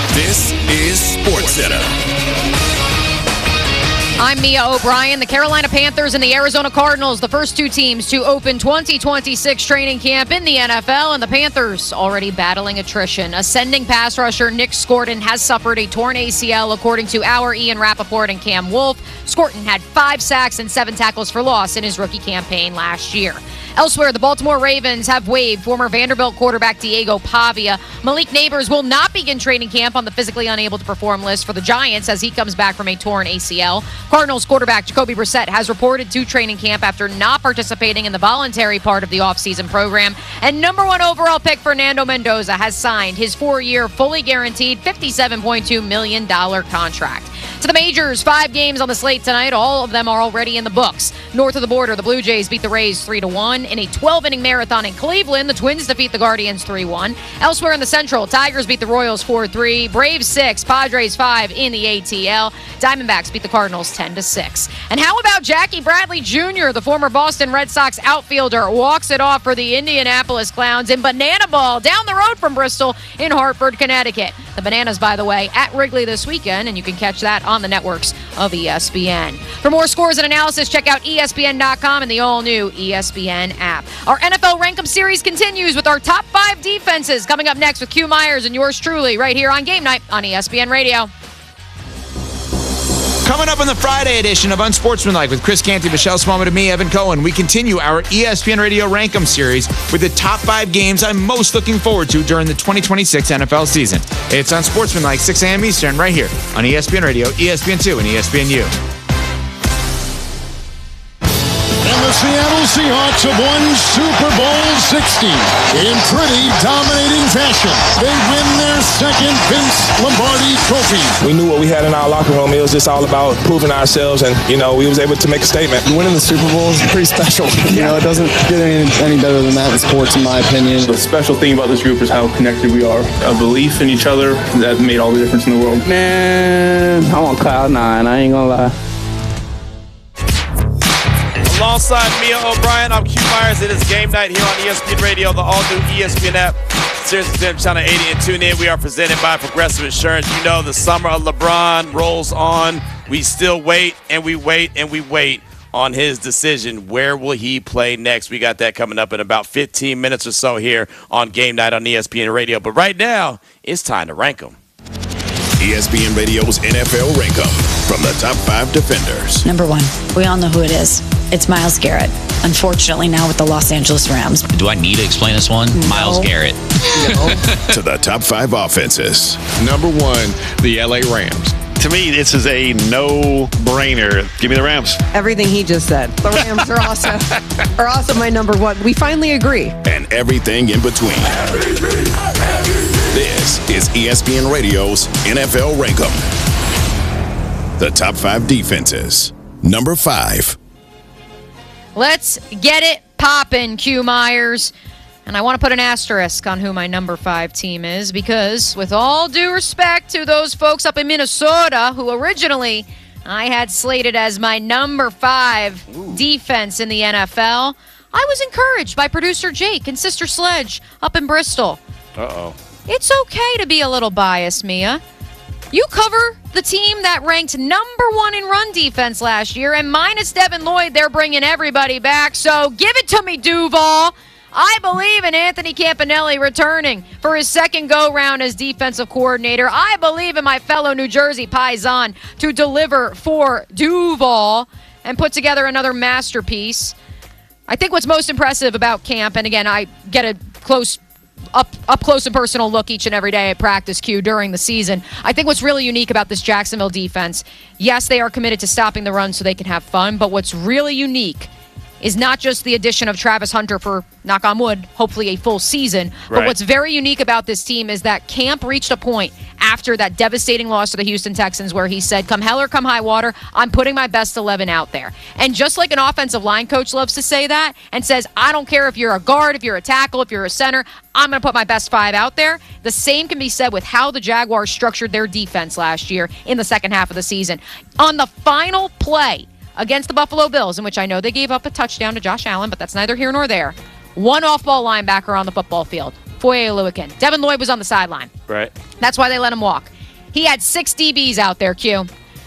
This is SportsCenter. I'm Mia O'Brien. The Carolina Panthers and the Arizona Cardinals, the first two teams to open 2026 training camp in the NFL, and the Panthers already battling attrition. Ascending pass rusher Nick Scorton has suffered a torn ACL, according to our Ian Rappaport and Cam Wolfe. Scorton had 5 sacks and 7 tackles for loss in his rookie campaign last year. Elsewhere, the Baltimore Ravens have waived former Vanderbilt quarterback Diego Pavia. Malik Neighbors will not begin training camp on the physically unable to perform list for the Giants as he comes back from a torn ACL. Cardinals quarterback Jacoby Brissett has reported to training camp after not participating in the voluntary part of the offseason program. And number 1 overall pick Fernando Mendoza has signed his 4-year, fully guaranteed $57.2 million contract. To the majors, 5 games on the slate tonight. All of them are already in the books. North of the border, the Blue Jays beat the Rays 3-1. In a 12-inning marathon in Cleveland, the Twins defeat the Guardians 3-1. Elsewhere in the Central, Tigers beat the Royals 4-3. Braves 6, Padres 5 in the ATL. Diamondbacks beat the Cardinals 10-6. And how about Jackie Bradley Jr., the former Boston Red Sox outfielder, walks it off for the Indianapolis Clowns in Banana Ball down the road from Bristol in Hartford, Connecticut. The Bananas, by the way, at Wrigley this weekend, and you can catch that on the networks of ESPN. For more scores and analysis, check out ESPN.com and the all-new ESPN app. Our NFL Rankem series continues with our top 5 defenses coming up next with Q Myers and yours truly right here on Game Night on ESPN Radio. Coming up on the Friday edition of Unsportsmanlike with Chris Canty, Michelle Smallman, and me, Evan Cohen, we continue our ESPN Radio Rankem series with the top 5 games I'm most looking forward to during the 2026 NFL season. It's Unsportsmanlike, 6 a.m. Eastern, right here on ESPN Radio, ESPN2, and ESPNU. And the Seattle Seahawks have won Super Bowl 60 in pretty dominating fashion. They win their second Vince Lombardi trophy. We knew what we had in our locker room. It was just all about proving ourselves, and, we was able to make a statement. Winning the Super Bowl is pretty special. It doesn't get any better than that in sports, in my opinion. The special thing about this group is how connected we are. A belief in each other that made all the difference in the world. Man, I'm on cloud 9. I ain't gonna lie. Alongside Mia O'Brien, I'm Q Myers. It is Game Night here on ESPN Radio, the all-new ESPN app, SiriusXM Channel 80, and tune in. We are presented by Progressive Insurance. You know the summer of LeBron rolls on. We still wait, and we wait, and we wait on his decision. Where will he play next? We got that coming up in about 15 minutes or so here on Game Night on ESPN Radio. But right now, it's time to rank them. ESPN Radio's NFL Rankem from the top 5 defenders. Number 1, we all know who it is. It's Myles Garrett. Unfortunately, now with the Los Angeles Rams. Do I need to explain this one? No. Myles Garrett. No. To the top 5 offenses. Number 1, the LA Rams. To me, this is a no-brainer. Give me the Rams. Everything he just said. The Rams are also my number 1. We finally agree. And everything in between. This is ESPN Radio's NFL Rankem. The top 5 defenses. Number 5. Let's get it poppin', Q Myers. And I want to put an asterisk on who my number 5 team is because, with all due respect to those folks up in Minnesota who originally I had slated as my number 5 defense in the NFL, I was encouraged by producer Jake and Sister Sledge up in Bristol. Uh-oh. It's okay to be a little biased, Mia. You cover the team that ranked number 1 in run defense last year, and minus Devin Lloyd, they're bringing everybody back. So give it to me, Duval. I believe in Anthony Campanelli returning for his second go-round as defensive coordinator. I believe in my fellow New Jersey Paisan to deliver for Duval and put together another masterpiece. I think what's most impressive about camp, and again, I get a up close and personal look each and every day at practice, Q, during the season. I think what's really unique about this Jacksonville defense, yes, they are committed to stopping the run so they can have fun, but what's really unique is not just the addition of Travis Hunter for, knock on wood, hopefully a full season. But what's very unique about this team is that Camp reached a point after that devastating loss to the Houston Texans where he said, come hell or come high water, I'm putting my best 11 out there. And just like an offensive line coach loves to say that and says, I don't care if you're a guard, if you're a tackle, if you're a center, I'm going to put my best 5 out there. The same can be said with how the Jaguars structured their defense last year in the second half of the season. On the final play against the Buffalo Bills, in which I know they gave up a touchdown to Josh Allen, but that's neither here nor there. One off-ball linebacker on the football field, Foye Oluokun. Devin Lloyd was on the sideline. Right. That's why they let him walk. He had 6 DBs out there, Q.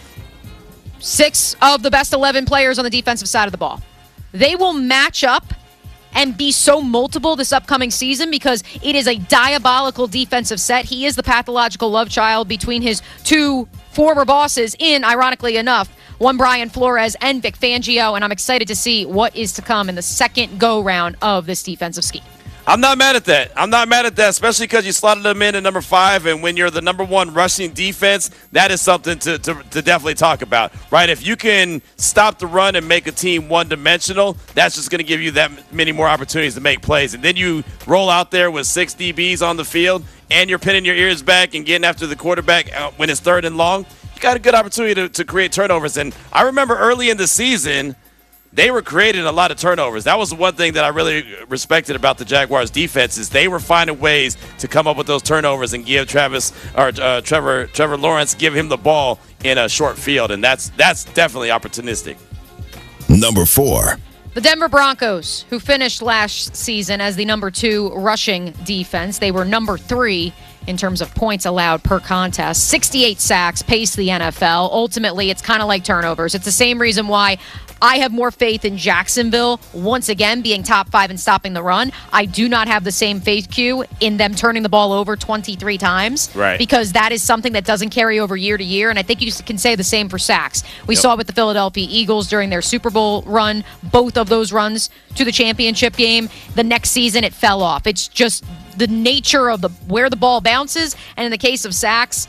6 of the best 11 players on the defensive side of the ball. They will match up and be so multiple this upcoming season because it is a diabolical defensive set. He is the pathological love child between his 2 former bosses in, ironically enough, one Brian Flores and Vic Fangio, and I'm excited to see what is to come in the second go-round of this defensive scheme. I'm not mad at that. Especially because you slotted them in at number 5, and when you're the number 1 rushing defense, that is something to definitely talk about, right? If you can stop the run and make a team one-dimensional, that's just going to give you that many more opportunities to make plays. And then you roll out there with 6 DBs on the field, and you're pinning your ears back and getting after the quarterback when it's 3rd and long. You got a good opportunity to create turnovers. And I remember early in the season, they were creating a lot of turnovers. That was the one thing that I really respected about the Jaguars' defense is they were finding ways to come up with those turnovers and give Trevor Lawrence, give him the ball in a short field, and that's definitely opportunistic. Number 4. The Denver Broncos, who finished last season as the number 2 rushing defense. They were number 3 in terms of points allowed per contest. 68 sacks, paced the NFL. Ultimately, it's kind of like turnovers. It's the same reason why I have more faith in Jacksonville, once again, being top 5 and stopping the run. I do not have the same faith, Q, in them turning the ball over 23 times. Right. Because that is something that doesn't carry over year to year, and I think you can say the same for sacks. We saw it with the Philadelphia Eagles during their Super Bowl run, both of those runs to the championship game. The next season, it fell off. It's just the nature of where the ball bounces, and in the case of sacks,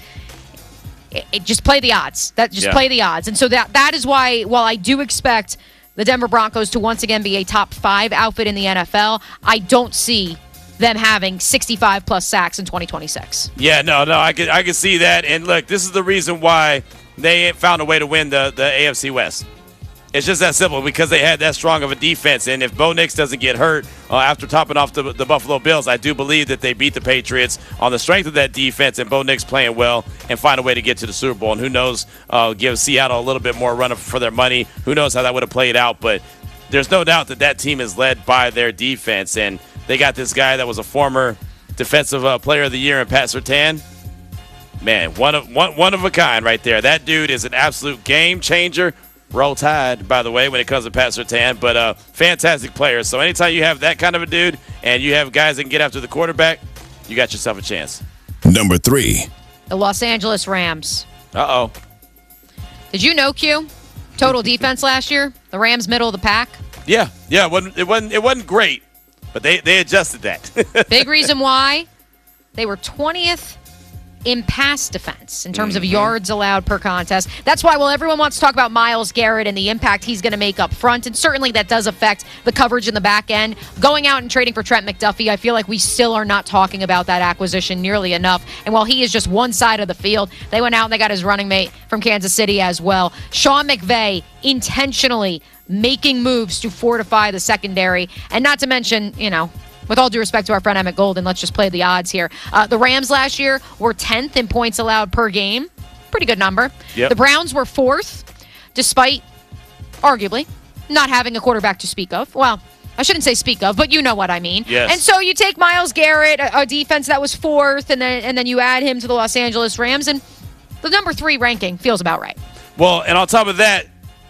it just play the odds. Play the odds. And so that is why, while I do expect the Denver Broncos to once again be a top 5 outfit in the NFL, I don't see them having 65-plus sacks in 2026. Yeah, no, I can see that. And look, this is the reason why they found a way to win the AFC West. It's just that simple because they had that strong of a defense. And if Bo Nix doesn't get hurt after topping off the Buffalo Bills, I do believe that they beat the Patriots on the strength of that defense and Bo Nix playing well and find a way to get to the Super Bowl. And who knows, give Seattle a little bit more run for their money. Who knows how that would have played out. But there's no doubt that team is led by their defense. And they got this guy that was a former defensive player of the year in Pat Surtain. Man, one of a kind right there. That dude is an absolute game changer. Roll Tide, by the way, when it comes to Pat Surtain, but fantastic player. So anytime you have that kind of a dude and you have guys that can get after the quarterback, you got yourself a chance. Number 3. The Los Angeles Rams. Uh-oh. Did you know, Q, total defense last year, the Rams middle of the pack? Yeah. It wasn't great, but they adjusted that. Big reason why they were 20th in pass defense in terms of yards allowed per contest. That's why, while everyone wants to talk about Myles Garrett and the impact he's going to make up front, and certainly that does affect the coverage in the back end, going out and trading for Trent McDuffie, I feel like we still are not talking about that acquisition nearly enough. And while he is just one side of the field, they went out and they got his running mate from Kansas City as well. Sean McVay intentionally making moves to fortify the secondary, and not to mention, with all due respect to our friend Emmett Golden, let's just play the odds here. The Rams last year were 10th in points allowed per game. Pretty good number. Yep. The Browns were 4th, despite, arguably, not having a quarterback to speak of. Well, I shouldn't say speak of, but you know what I mean. Yes. And so you take Myles Garrett, a defense that was 4th, and then you add him to the Los Angeles Rams, and the number 3 ranking feels about right. Well, and on top of that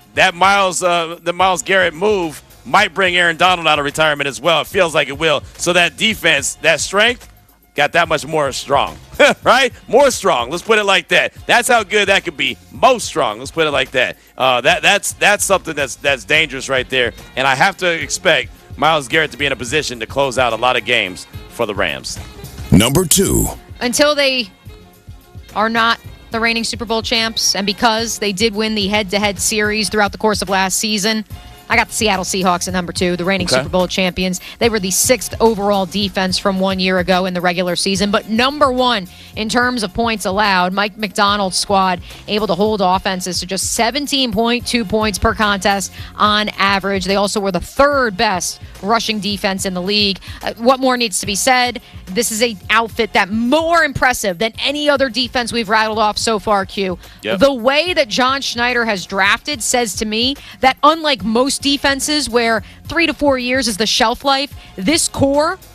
the Myles Garrett move might bring Aaron Donald out of retirement as well. It feels like it will. So that defense, that strength, got that much more strong, right? More strong. Let's put it like that. That's how good that could be. Most strong. Let's put it like that. That's something that's dangerous right there. And I have to expect Myles Garrett to be in a position to close out a lot of games for the Rams. Number 2. Until they are not the reigning Super Bowl champs, and because they did win the head-to-head series throughout the course of last season, I got the Seattle Seahawks at number 2, the reigning Super Bowl champions. They were the 6th overall defense from 1 year ago in the regular season. But number 1 in terms of points allowed, Mike McDonald's squad able to hold offenses to just 17.2 points per contest on average. They also were the 3rd best rushing defense in the league. What more needs to be said? This is an outfit that more impressive than any other defense we've rattled off so far, Q. Yep. The way that John Schneider has drafted says to me that unlike most defenses where 3 to 4 years is the shelf life, this core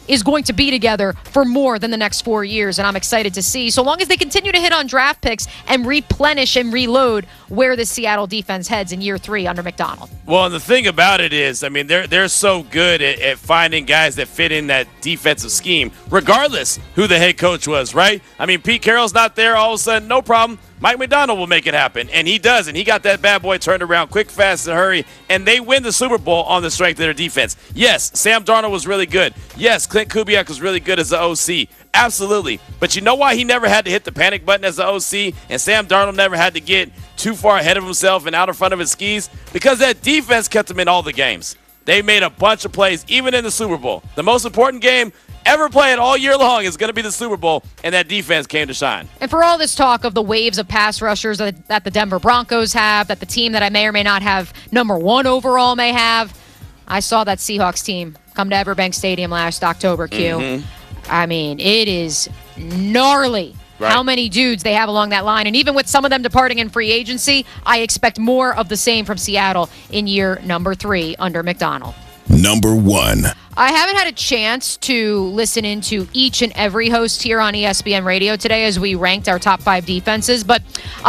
is going to be together for more than the next 4 years, and I'm excited to see, so long as they continue to hit on draft picks and replenish and reload, where the Seattle defense heads in year 3 under McDonald. Well, and the thing about it is, I mean, they're so good at finding guys that fit in that defensive scheme, regardless who the head coach was, right? I mean, Pete Carroll's not there, all of a sudden, no problem. Mike McDonald will make it happen, and he does, and he got that bad boy turned around quick, fast, and hurry, and they win the Super Bowl on the strength of their defense. Yes, Sam Darnold was really good. Yes, Clint Kubiak was really good as the OC. Absolutely. But you know why he never had to hit the panic button as the OC, and Sam Darnold never had to get too far ahead of himself and out in front of his skis? Because that defense kept him in all the games. They made a bunch of plays, even in the Super Bowl. The most important game ever played all year long is going to be the Super Bowl, and that defense came to shine. And for all this talk of the waves of pass rushers that the Denver Broncos have, that the team that I may or may not have number 1 overall may have, I saw that Seahawks team come to Everbank Stadium last October, Q. Mm-hmm. I mean, it is gnarly. Right. How many dudes they have along that line. And even with some of them departing in free agency, I expect more of the same from Seattle in year number 3 under McDonald. Number 1. I haven't had a chance to listen into each and every host here on ESPN Radio today as we ranked our top 5 defenses, but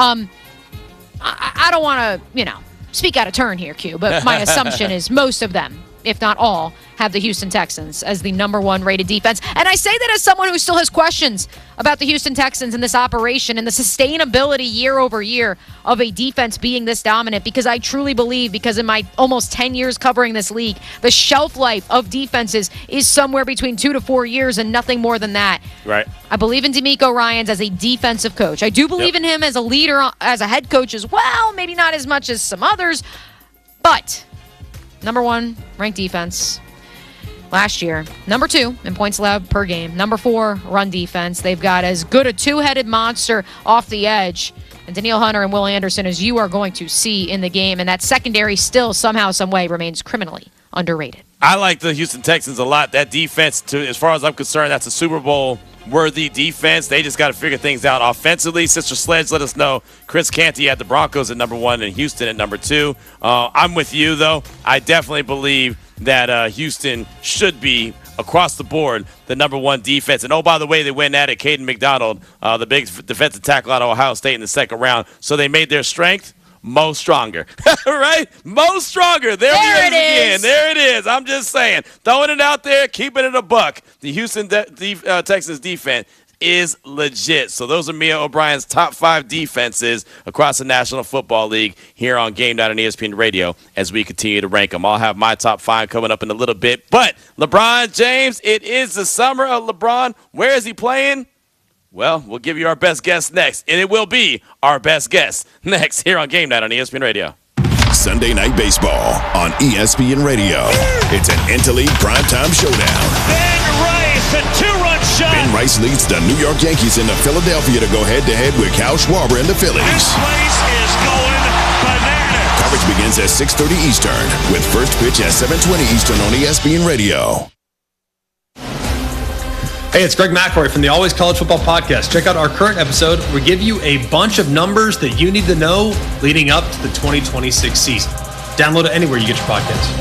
I don't want to, speak out of turn here, Q, but my assumption is most of them, if not all, have the Houston Texans as the number 1 rated defense. And I say that as someone who still has questions about the Houston Texans and this operation and the sustainability year over year of a defense being this dominant, because I truly believe, because in my almost 10 years covering this league, the shelf life of defenses is somewhere between 2 to 4 years and nothing more than that. Right. I believe in DeMeco Ryans as a defensive coach. I do believe in him as a leader, as a head coach as well, maybe not as much as some others, but number 1 ranked defense last year. Number 2 in points allowed per game. Number 4 run defense. They've got as good a 2-headed monster off the edge, and Danielle Hunter and Will Anderson, as you are going to see in the game. And that secondary still somehow, some way remains criminally underrated. I like the Houston Texans a lot. That defense, as far as I'm concerned, that's a Super Bowl worthy defense. They just got to figure things out offensively. Sister Sledge let us know Chris Canty had the Broncos at number 1 and Houston at number 2. I'm with you, though. I definitely believe that Houston should be, across the board, the number 1 defense. And, oh, by the way, they went at it, Caden McDonald, the big defensive tackle out of Ohio State in the second round. So they made their strength Mo Stronger. Right? Mo Stronger. There it is again. There it is. I'm just saying. Throwing it out there, keeping it a buck. The Houston Texans defense is legit. So those are Mia O'Brien's top 5 defenses across the National Football League here on Game Night on ESPN Radio as we continue to rank them. I'll have my top 5 coming up in a little bit. But LeBron James, it is the summer of LeBron. Where is he playing? Well, we'll give you our best guess next, and it will be our best guess next here on Game Night on ESPN Radio. Sunday Night Baseball on ESPN Radio. It's an Interleague primetime showdown. Ben Rice, a 2-run shot. Ben Rice leads the New York Yankees into Philadelphia to go head-to-head with Kyle Schwarber and the Phillies. This place is going bananas. Coverage begins at 6:30 Eastern with first pitch at 7:20 Eastern on ESPN Radio. Hey, it's Greg McElroy from the Always College Football Podcast. Check out our current episode. We give you a bunch of numbers that you need to know leading up to the 2026 season. Download it anywhere you get your podcasts.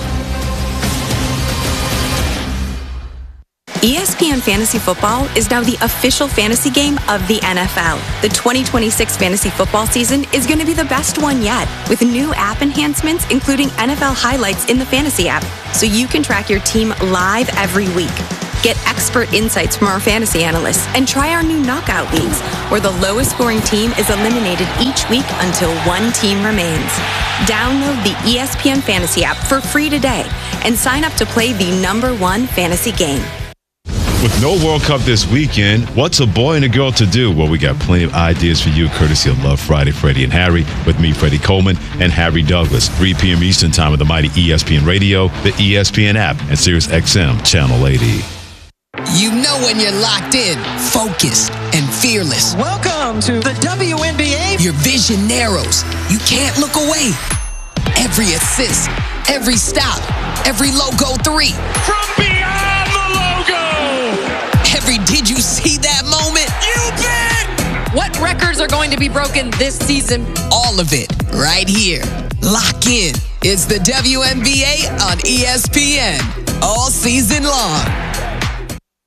ESPN Fantasy Football is now the official fantasy game of the NFL. The 2026 fantasy football season is going to be the best one yet, with new app enhancements, including NFL highlights in the fantasy app, so you can track your team live every week. Get expert insights from our fantasy analysts and try our new knockout leagues, where the lowest scoring team is eliminated each week until one team remains. Download the ESPN Fantasy app for free today and sign up to play the #1 fantasy game. With no World Cup this weekend, what's a boy and a girl to do? Well, we got plenty of ideas for you, courtesy of Love Friday, Freddie and Harry, with me, Freddie Coleman, and Harry Douglas. 3 p.m. Eastern Time with the mighty ESPN Radio, the ESPN app, and Sirius XM Channel 80. You know when you're locked in, focused, and fearless. Welcome to the WNBA. Your vision narrows. You can't look away. Every assist, every stop, every logo 3. From beyond the logo. Every did you see that moment? You bet. What records are going to be broken this season? All of it right here. Lock in. It's the WNBA on ESPN all season long.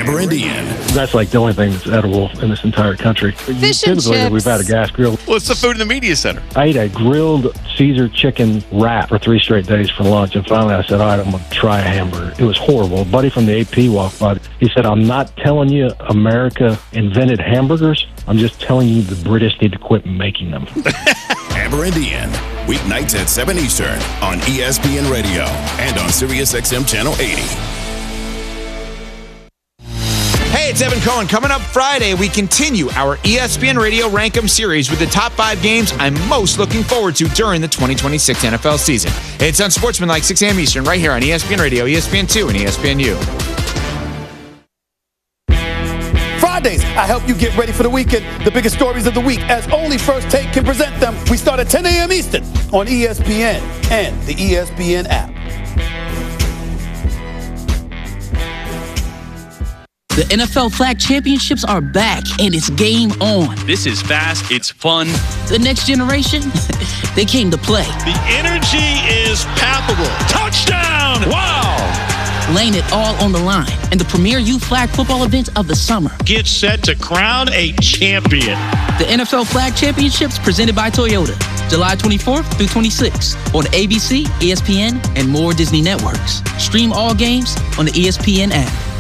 Amber and Ian. That's like the only thing that's edible in this entire country. Fish and Typically, chips. we've had a gas grill. What's the food in the media center? I ate a grilled Caesar chicken wrap for 3 straight days for lunch, and finally I said, all right, I'm going to try a hamburger. It was horrible. A buddy from the AP walked by. He said, I'm not telling you America invented hamburgers. I'm just telling you the British need to quit making them. Amber and Ian, weeknights at 7 Eastern on ESPN Radio and on SiriusXM Channel 80. Hey, it's Evan Cohen. Coming up Friday, we continue our ESPN Radio Rankem series with the top 5 games I'm most looking forward to during the 2026 NFL season. It's on Sportsmanlike, 6 a.m. Eastern, right here on ESPN Radio, ESPN2, and ESPNU. Fridays, I help you get ready for the weekend. The biggest stories of the week, as only First Take can present them. We start at 10 a.m. Eastern on ESPN and the ESPN app. The NFL Flag Championships are back, and it's game on. This is fast. It's fun. The next generation, they came to play. The energy is palpable. Touchdown! Wow! Laying it all on the line in the premier youth flag football event of the summer. Get set to crown a champion. The NFL Flag Championships presented by Toyota, July 24th through 26th on ABC, ESPN, and more Disney networks. Stream all games on the ESPN app.